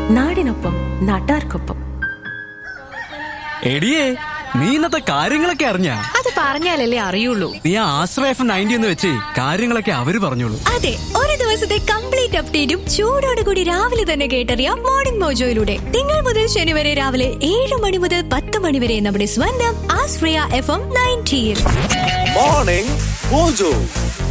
നാടിനൊപ്പം നാട്ടാർക്കൊപ്പം. എടിയേ, നീ ഇന്നത്തെ കാര്യങ്ങളൊക്കെ അറിഞ്ഞ? അത് പറഞ്ഞാലല്ലേ അറിയുള്ളൂ. നീ ആ ആശ്രയ FM 90 എന്ന് വെച്ച് കാര്യങ്ങളൊക്കെ അവര് പറഞ്ഞോളൂ. അതെ, ഒരു ദിവസത്തെ കംപ്ലീറ്റ് അപ്ഡേറ്റും ചൂടോടുകൂടി രാവിലെ തന്നെ കേട്ടറിയാം മോർണിംഗ് മോജോയിലൂടെ. തിങ്കൾ മുതൽ ശനി വരെ രാവിലെ 7 മണി മുതൽ 10 മണി വരെ നമ്മുടെ സ്വന്തം ആശ്രയ FM 90. Morning mojo.